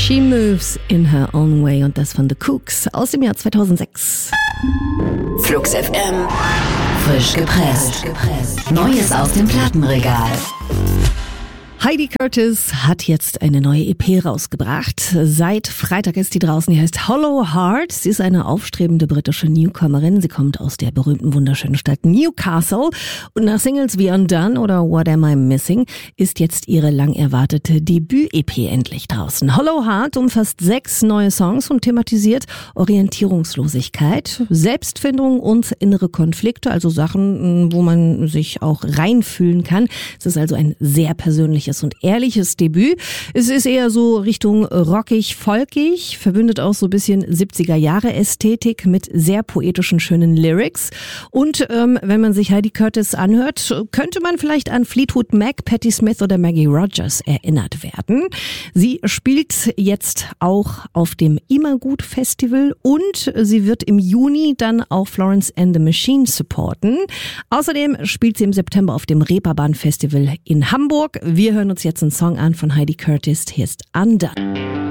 She Moves in Her Own Way und das von The Kooks aus dem Jahr 2006. Flux FM, frisch gepresst. Neues aus dem Plattenregal. Heidi Curtis hat jetzt eine neue EP rausgebracht. Seit Freitag ist die draußen. Die heißt Hollow Heart. Sie ist eine aufstrebende britische Newcomerin. Sie kommt aus der berühmten, wunderschönen Stadt Newcastle. Und nach Singles wie Undone oder What Am I Missing ist jetzt ihre lang erwartete Debüt-EP endlich draußen. Hollow Heart umfasst 6 neue Songs und thematisiert Orientierungslosigkeit, Selbstfindung und innere Konflikte, also Sachen, wo man sich auch reinfühlen kann. Es ist also ein sehr persönliches und ehrliches Debüt. Es ist eher so Richtung rockig, folkig, verbindet auch so ein bisschen 70er-Jahre-Ästhetik mit sehr poetischen, schönen Lyrics. Und wenn man sich Heidi Curtis anhört, könnte man vielleicht an Fleetwood Mac, Patti Smith oder Maggie Rogers erinnert werden. Sie spielt jetzt auch auf dem Immergut Festival und sie wird im Juni dann auch Florence and the Machine supporten. Außerdem spielt sie im September auf dem Reeperbahn Festival in Hamburg. Wir hören uns jetzt einen Song an von Heidi Curtis. Hier ist Undone.